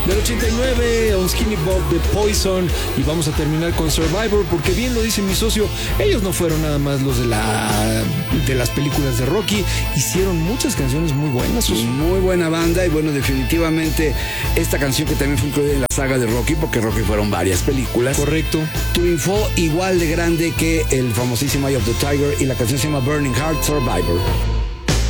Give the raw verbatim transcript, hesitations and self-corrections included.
Del ochenta y nueve, un Skinny Bob de Poison. Y vamos a terminar con Survivor, porque bien lo dice mi socio, ellos no fueron nada más los de la de las películas de Rocky. Hicieron muchas canciones muy buenas. Muy buena banda. Y bueno, definitivamente esta canción que también fue incluida en la saga de Rocky, porque Rocky fueron varias películas. Correcto. Triunfó igual de grande que el famosísimo Eye of the Tiger, y la canción se llama Burning Heart, Survivor.